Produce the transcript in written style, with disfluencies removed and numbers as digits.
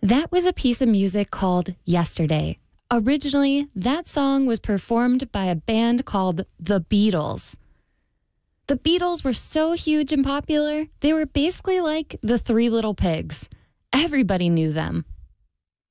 That was a piece of music called Yesterday. Originally, that song was performed by a band called The Beatles. The Beatles were so huge and popular, they were basically like the Three Little Pigs. Everybody knew them.